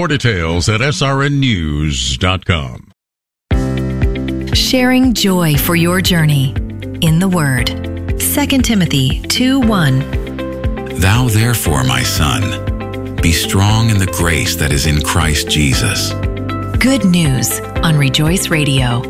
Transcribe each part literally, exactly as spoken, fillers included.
More details at S R N news dot com. Sharing joy for your journey in the Word. Second Timothy two one. Thou therefore, my son, be strong in the grace that is in Christ Jesus. Good news on Rejoice Radio.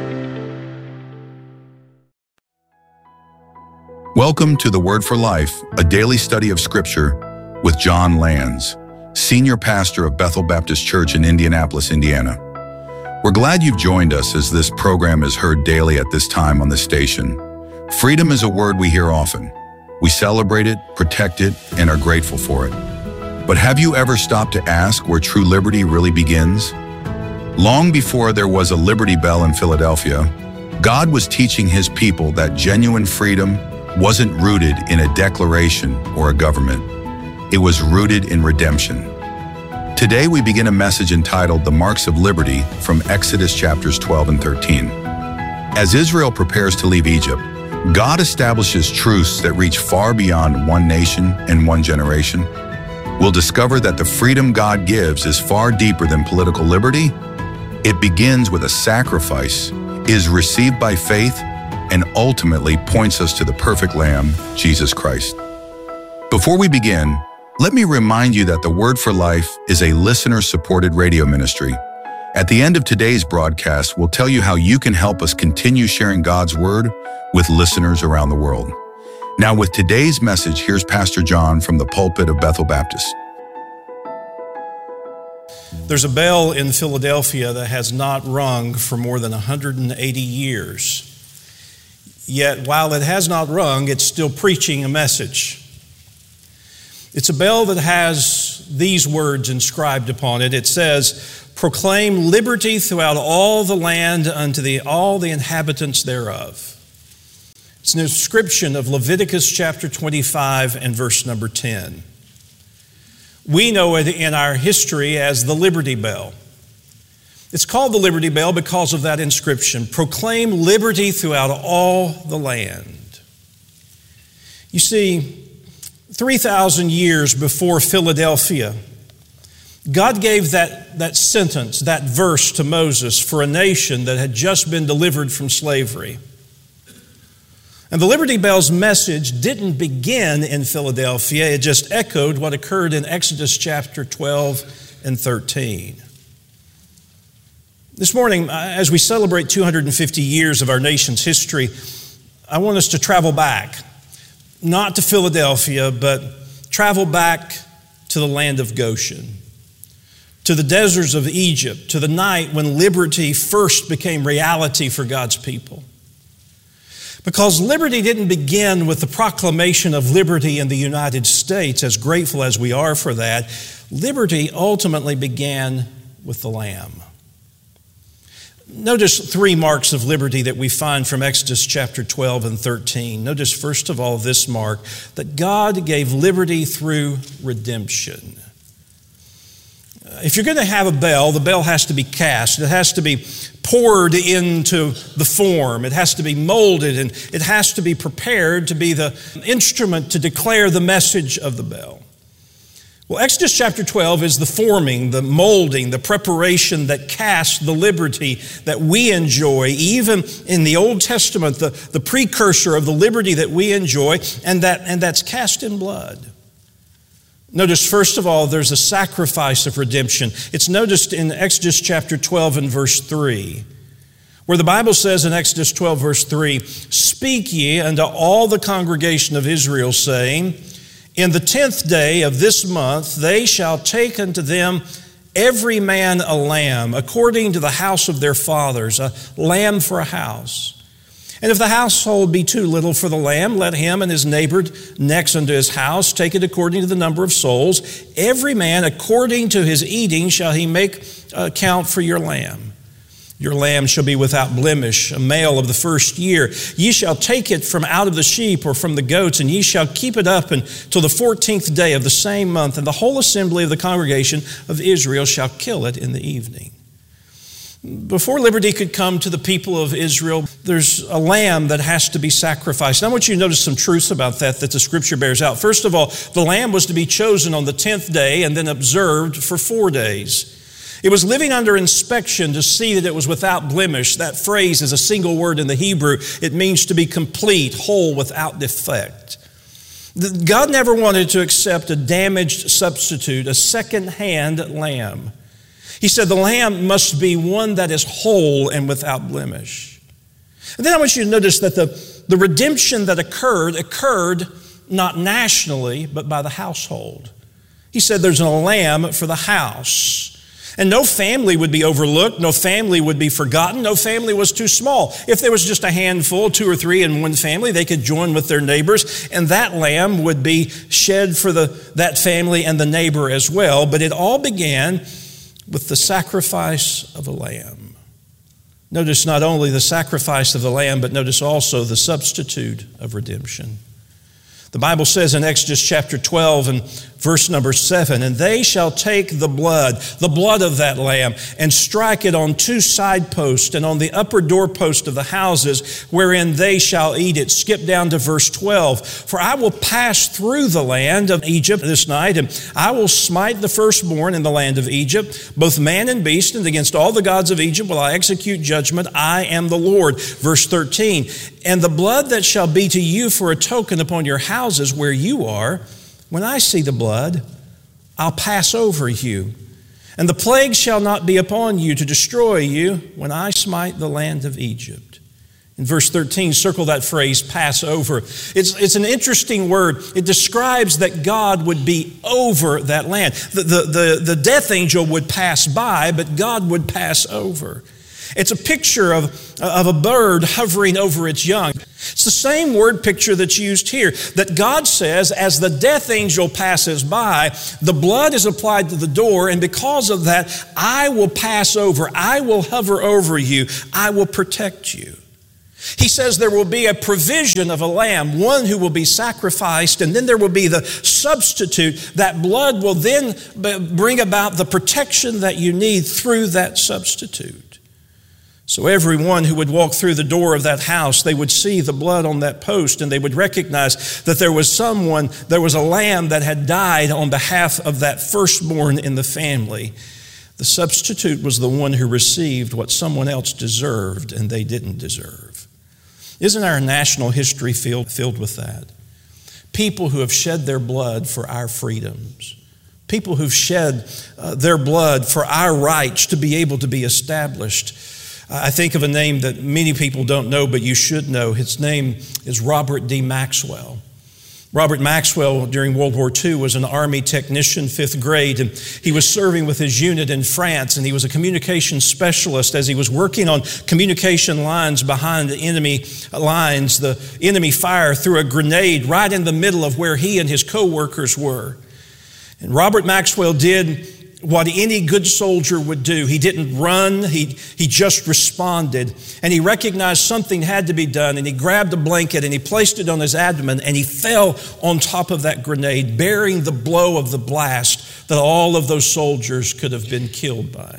Welcome to The Word for Life, a daily study of Scripture with John Lands, Senior Pastor of Bethel Baptist Church in Indianapolis, Indiana. We're glad you've joined us as this program is heard daily at this time on the station. Freedom is a word we hear often. We celebrate it, protect it, and are grateful for it. But have you ever stopped to ask where true liberty really begins? Long before there was a Liberty Bell in Philadelphia, God was teaching His people that genuine freedom wasn't rooted in a declaration or a government. It was rooted in redemption. Today we begin a message entitled The Marks of Liberty from Exodus chapters twelve and thirteen. As Israel prepares to leave Egypt, God establishes truths that reach far beyond one nation and one generation. We'll discover that the freedom God gives is far deeper than political liberty. It begins with a sacrifice, is received by faith, and ultimately points us to the perfect Lamb, Jesus Christ. Before we begin, let me remind you that the Word for Life is a listener-supported radio ministry. At the end of today's broadcast, we'll tell you how you can help us continue sharing God's Word with listeners around the world. Now, with today's message, here's Pastor John from the pulpit of Bethel Baptist. There's a bell in Philadelphia that has not rung for more than one hundred eighty years. Yet, while it has not rung, it's still preaching a message. It's a bell that has these words inscribed upon it. It says, "Proclaim liberty throughout all the land unto the, all the inhabitants thereof." It's an inscription of Leviticus chapter twenty-five and verse number ten. We know it in our history as the Liberty Bell. It's called the Liberty Bell because of that inscription. Proclaim liberty throughout all the land. You see, three thousand years before Philadelphia, God gave that, that sentence, that verse to Moses for a nation that had just been delivered from slavery. And the Liberty Bell's message didn't begin in Philadelphia. It just echoed what occurred in Exodus chapter twelve and thirteen. This morning, as we celebrate two hundred fifty years of our nation's history, I want us to travel back, not to Philadelphia, but travel back to the land of Goshen, to the deserts of Egypt, to the night when liberty first became reality for God's people. Because liberty didn't begin with the proclamation of liberty in the United States, as grateful as we are for that. Liberty ultimately began with the Lamb. Notice three marks of liberty that we find from Exodus chapter twelve and thirteen. Notice first of all this mark, that God gave liberty through redemption. If you're going to have a bell, the bell has to be cast. It has to be poured into the form. It has to be molded, and it has to be prepared to be the instrument to declare the message of the bell. Well, Exodus chapter twelve is the forming, the molding, the preparation that casts the liberty that we enjoy, even in the Old Testament, the, the precursor of the liberty that we enjoy, and that and that's cast in blood. Notice, first of all, there's a sacrifice of redemption. It's noticed in Exodus chapter twelve and verse three, where the Bible says in Exodus twelve verse three, "Speak ye unto all the congregation of Israel, saying, In the tenth day of this month they shall take unto them every man a lamb, according to the house of their fathers, a lamb for a house. And if the household be too little for the lamb, let him and his neighbor next unto his house take it according to the number of souls. Every man according to his eating shall he make account for your lamb. Your lamb shall be without blemish, a male of the first year. Ye shall take it from out of the sheep or from the goats, and ye shall keep it up until the fourteenth day of the same month, and the whole assembly of the congregation of Israel shall kill it in the evening." Before liberty could come to the people of Israel, there's a lamb that has to be sacrificed. And I want you to notice some truths about that that the Scripture bears out. First of all, the lamb was to be chosen on the tenth day and then observed for four days. It was living under inspection to see that it was without blemish. That phrase is a single word in the Hebrew. It means to be complete, whole, without defect. God never wanted to accept a damaged substitute, a second-hand lamb. He said the lamb must be one that is whole and without blemish. And then I want you to notice that the, the redemption that occurred, occurred not nationally, but by the household. He said there's a lamb for the house. And no family would be overlooked. No family would be forgotten. No family was too small. If there was just a handful, two or three in one family, they could join with their neighbors, and that lamb would be shed for the, that family and the neighbor as well. But it all began with the sacrifice of a lamb. Notice not only the sacrifice of the lamb, but notice also the substitute of redemption. The Bible says in Exodus chapter twelve and verse number seven, and they shall take the blood, the blood of that lamb, and strike it on two side posts and on the upper doorpost of the houses wherein they shall eat it. Skip down to verse twelve. For I will pass through the land of Egypt this night, and I will smite the firstborn in the land of Egypt, both man and beast, and against all the gods of Egypt will I execute judgment. I am the Lord. Verse thirteen, and the blood that shall be to you for a token upon your houses where you are, when I see the blood, I'll pass over you. And the plague shall not be upon you to destroy you when I smite the land of Egypt. In verse thirteen, circle that phrase, pass over. It's, it's an interesting word. It describes that God would be over that land. The, the, the, the death angel would pass by, but God would pass over. It's a picture of, of a bird hovering over its young. It's the same word picture that's used here, that God says as the death angel passes by, the blood is applied to the door, and because of that, I will pass over, I will hover over you, I will protect you. He says there will be a provision of a lamb, one who will be sacrificed, and then there will be the substitute. That blood will then bring about the protection that you need through that substitute. So everyone who would walk through the door of that house, they would see the blood on that post, and they would recognize that there was someone, there was a lamb that had died on behalf of that firstborn in the family. The substitute was the one who received what someone else deserved and they didn't deserve. Isn't our national history filled, filled with that? People who have shed their blood for our freedoms. People who've shed uh, their blood for our rights to be able to be established. I think of a name that many people don't know, but you should know. His name is Robert D. Maxwell. Robert Maxwell, during World War Two, was an Army technician, fifth grade, and he was serving with his unit in France, and he was a communications specialist. As he was working on communication lines behind the enemy lines, the enemy fire threw a grenade right in the middle of where he and his co-workers were. And Robert Maxwell did what any good soldier would do. He didn't run, he, he just responded. And he recognized something had to be done, and he grabbed a blanket and he placed it on his abdomen, and he fell on top of that grenade, bearing the blow of the blast that all of those soldiers could have been killed by.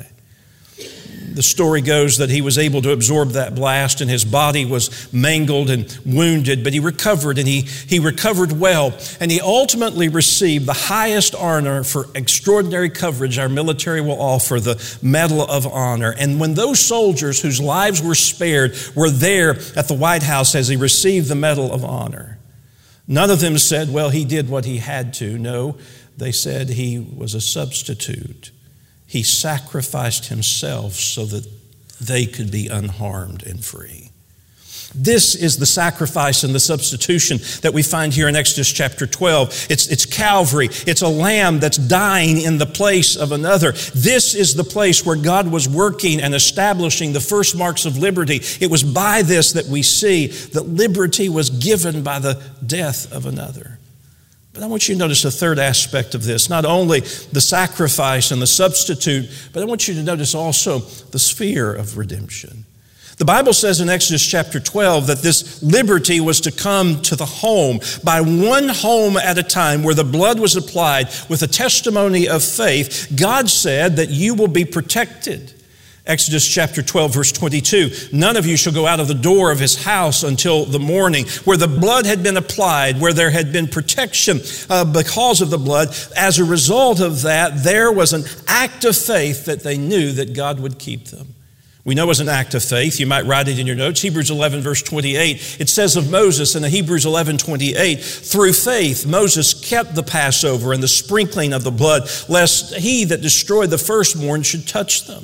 The story goes that he was able to absorb that blast, and his body was mangled and wounded, but he recovered, and he, he recovered well. And he ultimately received the highest honor for extraordinary coverage our military will offer, the Medal of Honor. And when those soldiers whose lives were spared were there at the White House as he received the Medal of Honor, none of them said, well, he did what he had to. No, they said he was a substitute. He sacrificed himself so that they could be unharmed and free. This is the sacrifice and the substitution that we find here in Exodus chapter twelve. It's, it's Calvary. It's a lamb that's dying in the place of another. This is the place where God was working and establishing the first marks of liberty. It was by this that we see that liberty was given by the death of another. But I want you to notice a third aspect of this, not only the sacrifice and the substitute, but I want you to notice also the sphere of redemption. The Bible says in Exodus chapter twelve that this liberty was to come to the home, by one home at a time, where the blood was applied with a testimony of faith. God said that you will be protected. Exodus chapter twelve, verse twenty-two, none of you shall go out of the door of his house until the morning, where the blood had been applied, where there had been protection uh, because of the blood. As a result of that, there was an act of faith that they knew that God would keep them. We know as an act of faith, you might write it in your notes, Hebrews eleven, verse twenty-eight. It says of Moses in Hebrews eleven, twenty-eight, through faith, Moses kept the Passover and the sprinkling of the blood, lest he that destroyed the firstborn should touch them.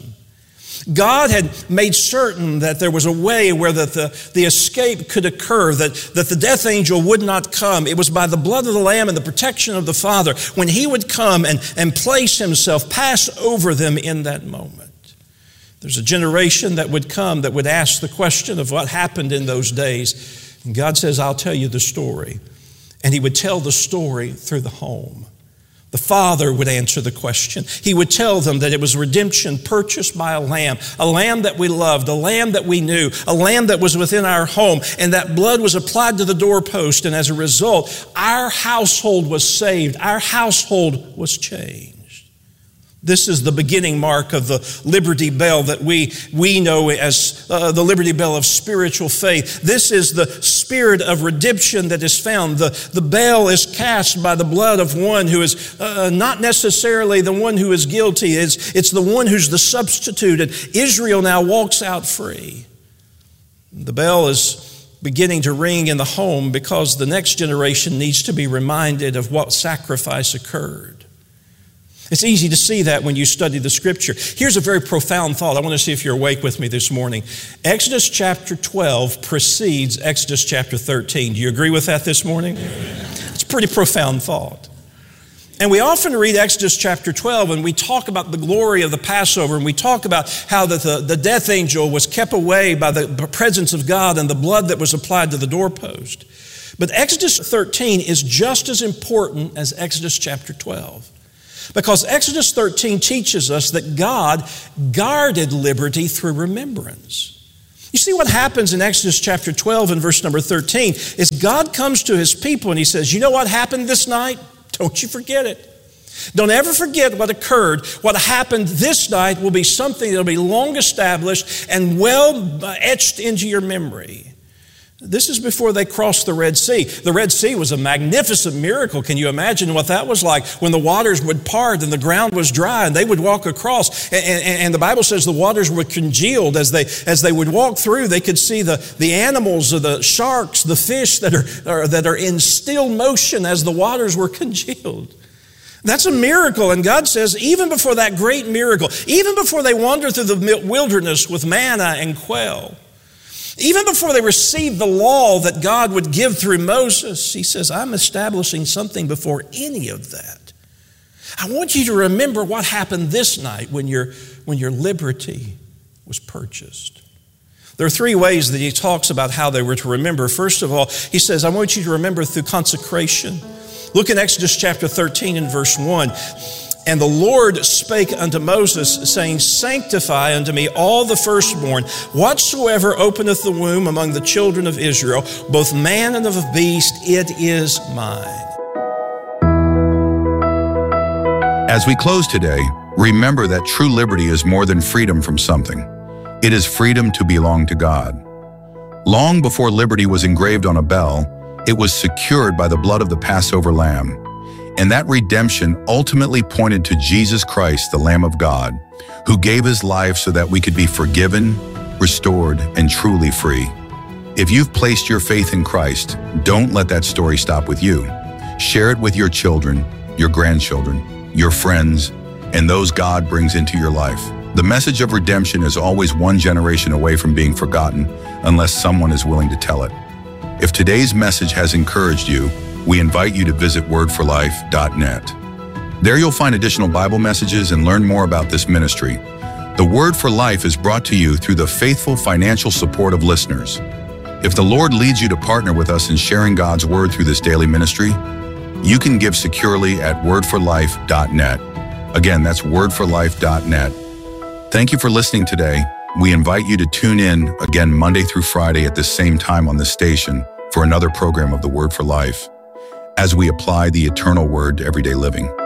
God had made certain that there was a way where that the, the escape could occur, that, that the death angel would not come. It was by the blood of the Lamb and the protection of the Father when he would come and, and place himself, pass over them in that moment. There's a generation that would come that would ask the question of what happened in those days. And God says, I'll tell you the story. And he would tell the story through the home. The father would answer the question. He would tell them that it was redemption purchased by a lamb, a lamb that we loved, a lamb that we knew, a lamb that was within our home, and that blood was applied to the doorpost, and as a result, our household was saved, our household was changed. This is the beginning mark of the Liberty Bell that we, we know as uh, the Liberty Bell of spiritual faith. This is the spirit of redemption that is found. The, the bell is cast by the blood of one who is uh, not necessarily the one who is guilty. It's, it's the one who's the substitute. And Israel now walks out free. The bell is beginning to ring in the home because the next generation needs to be reminded of what sacrifice occurred. It's easy to see that when you study the Scripture. Here's a very profound thought. I want to see if you're awake with me this morning. Exodus chapter twelve precedes Exodus chapter thirteen. Do you agree with that this morning? It's a pretty profound thought. And we often read Exodus chapter twelve and we talk about the glory of the Passover, and we talk about how that the, the death angel was kept away by the presence of God and the blood that was applied to the doorpost. But Exodus thirteen is just as important as Exodus chapter twelve. Because Exodus thirteen teaches us that God guarded liberty through remembrance. You see what happens in Exodus chapter twelve and verse number thirteen is God comes to his people and he says, you know what happened this night? Don't you forget it. Don't ever forget what occurred. What happened this night will be something that will be long established and well etched into your memory. This is before they crossed the Red Sea. The Red Sea was a magnificent miracle. Can you imagine what that was like when the waters would part and the ground was dry and they would walk across? And, and, and the Bible says the waters were congealed. As they as they would walk through, they could see the, the animals, or the sharks, the fish that are, are, that are in still motion as the waters were congealed. That's a miracle. And God says, even before that great miracle, even before they wander through the wilderness with manna and quail, even before they received the law that God would give through Moses, he says, I'm establishing something before any of that. I want you to remember what happened this night when your, when your liberty was purchased. There are three ways that he talks about how they were to remember. First of all, he says, I want you to remember through consecration. Look in Exodus chapter thirteen and verse one. And the Lord spake unto Moses, saying, sanctify unto me all the firstborn, whatsoever openeth the womb among the children of Israel, both man and of beast, it is mine. As we close today, remember that true liberty is more than freedom from something. It is freedom to belong to God. Long before liberty was engraved on a bell, it was secured by the blood of the Passover lamb. And that redemption ultimately pointed to Jesus Christ, the Lamb of God, who gave his life so that we could be forgiven, restored, and truly free. If you've placed your faith in Christ, don't let that story stop with you. Share it with your children, your grandchildren, your friends, and those God brings into your life. The message of redemption is always one generation away from being forgotten unless someone is willing to tell it. If today's message has encouraged you, we invite you to visit word for life dot net. There you'll find additional Bible messages and learn more about this ministry. The Word for Life is brought to you through the faithful financial support of listeners. If the Lord leads you to partner with us in sharing God's Word through this daily ministry, you can give securely at word for life dot net. Again, that's word for life dot net. Thank you for listening today. We invite you to tune in again Monday through Friday at the same time on this station for another program of the Word for Life, as we apply the eternal word to everyday living.